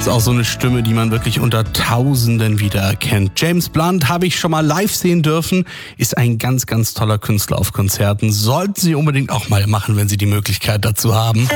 ist auch so eine Stimme, die man wirklich unter Tausenden wiedererkennt. James Blunt habe ich schon mal live sehen dürfen, ist ein ganz, ganz toller Künstler auf Konzerten. Sollten Sie unbedingt auch mal machen, wenn Sie die Möglichkeit dazu haben.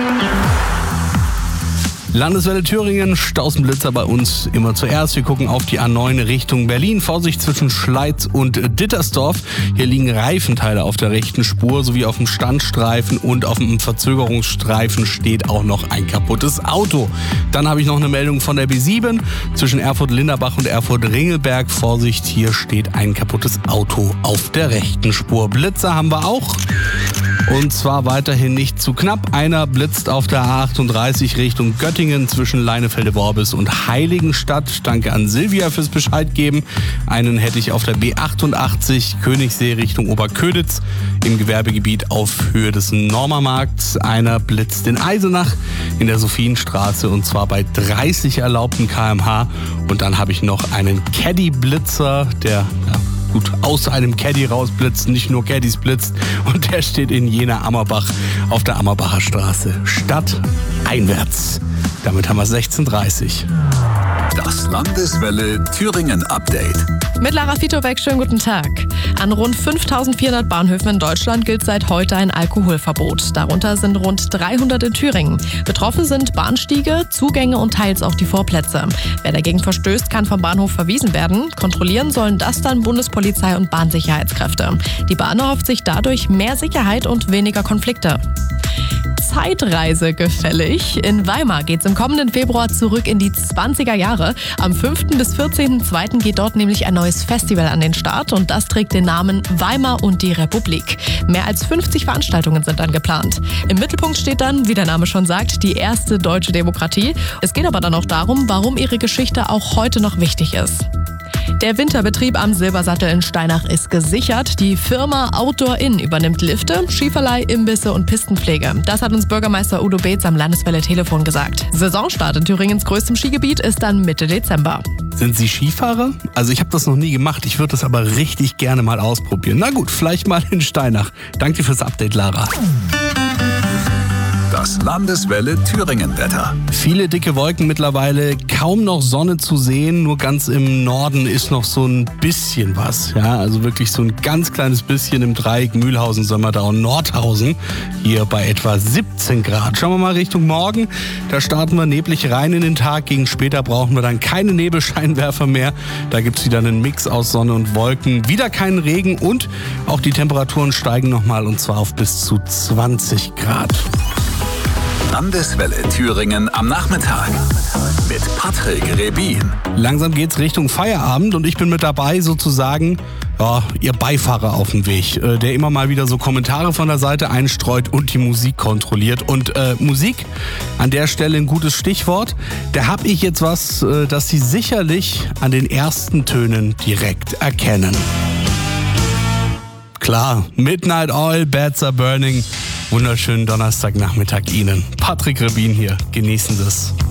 Landeswelle Thüringen, Stausenblitzer bei uns immer zuerst. Wir gucken auf die A9 Richtung Berlin. Vorsicht zwischen Schleiz und Dittersdorf. Hier liegen Reifenteile auf der rechten Spur sowie auf dem Standstreifen und auf dem Verzögerungsstreifen steht auch noch ein kaputtes Auto. Dann habe ich noch eine Meldung von der B7 zwischen Erfurt-Linderbach und Erfurt-Ringelberg. Vorsicht, hier steht ein kaputtes Auto auf der rechten Spur. Blitzer haben wir auch. Und zwar weiterhin nicht zu knapp. Einer blitzt auf der A38 Richtung Göttingen zwischen Leinefelde-Worbis und Heiligenstadt. Danke an Silvia fürs Bescheid geben. Einen hätte ich auf der B88 Königssee Richtung Oberköditz im Gewerbegebiet auf Höhe des Normermarkts. Einer blitzt in Eisenach in der Sophienstraße und zwar bei 30 erlaubten km/h. Und dann habe ich noch einen Caddy-Blitzer, der aus einem Caddy rausblitzt, nicht nur Caddies blitzt. Und der steht in Jena-Ammerbach auf der Ammerbacher Straße. Stadteinwärts. Damit haben wir 16:30. Das Landeswelle Thüringen Update. Mit Lara Fitowek, schönen guten Tag. An rund 5400 Bahnhöfen in Deutschland gilt seit heute ein Alkoholverbot. Darunter sind rund 300 in Thüringen. Betroffen sind Bahnstiege, Zugänge und teils auch die Vorplätze. Wer dagegen verstößt, kann vom Bahnhof verwiesen werden. Kontrollieren sollen das dann Bundespolizei und Bahnsicherheitskräfte. Die Bahn erhofft sich dadurch mehr Sicherheit und weniger Konflikte. Zeitreise gefällig. In Weimar geht's im kommenden Februar zurück in die 20er Jahre. Am 5. bis 14.2. geht dort nämlich ein neues Festival an den Start und das trägt den Namen Weimar und die Republik. Mehr als 50 Veranstaltungen sind dann geplant. Im Mittelpunkt steht dann, wie der Name schon sagt, die erste deutsche Demokratie. Es geht aber dann auch darum, warum ihre Geschichte auch heute noch wichtig ist. Der Winterbetrieb am Silbersattel in Steinach ist gesichert. Die Firma Outdoor Inn übernimmt Lifte, Skiverleih, Imbisse und Pistenpflege. Das hat uns Bürgermeister Udo Beetz am Landeswelle-Telefon gesagt. Saisonstart in Thüringens größtem Skigebiet ist dann Mitte Dezember. Sind Sie Skifahrer? Also ich habe das noch nie gemacht. Ich würde das aber richtig gerne mal ausprobieren. Na gut, vielleicht mal in Steinach. Danke fürs Update, Lara. Das Landeswelle Thüringen-Wetter. Viele dicke Wolken mittlerweile, kaum noch Sonne zu sehen. Nur ganz im Norden ist noch so ein bisschen was. Ja, also wirklich so ein ganz kleines bisschen im Dreieck Mühlhausen, Sömmerda und Nordhausen. Hier bei etwa 17 Grad. Schauen wir mal Richtung Morgen. Da starten wir neblig rein in den Tag. Gegen später brauchen wir dann keine Nebelscheinwerfer mehr. Da gibt's wieder einen Mix aus Sonne und Wolken. Wieder keinen Regen und auch die Temperaturen steigen nochmal und zwar auf bis zu 20 Grad. Landeswelle Thüringen am Nachmittag mit Patrick Rebin. Langsam geht's Richtung Feierabend und ich bin mit dabei sozusagen, Ihr Beifahrer auf dem Weg, der immer mal wieder so Kommentare von der Seite einstreut und die Musik kontrolliert. Und Musik, an der Stelle ein gutes Stichwort. Da habe ich jetzt was, das Sie sicherlich an den ersten Tönen direkt erkennen. Klar, Midnight Oil, Beds Are Burning. Wunderschönen Donnerstagnachmittag Ihnen. Patrick Rebin hier. Genießen Sie es.